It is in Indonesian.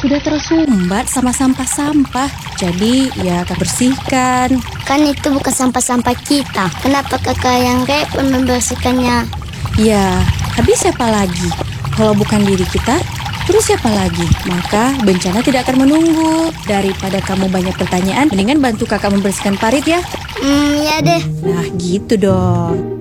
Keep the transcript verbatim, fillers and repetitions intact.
sudah tersumbat sama sampah-sampah. Jadi ya kakak bersihkan. Kan itu bukan sampah-sampah kita. Kenapa kakak yang repot membersihkannya? Ya, habis siapa lagi? Kalau bukan diri kita, terus siapa lagi? Maka bencana tidak akan menunggu. Daripada kamu banyak pertanyaan, mendingan bantu kakak membersihkan parit ya. Hmm, ya deh. Nah gitu dong.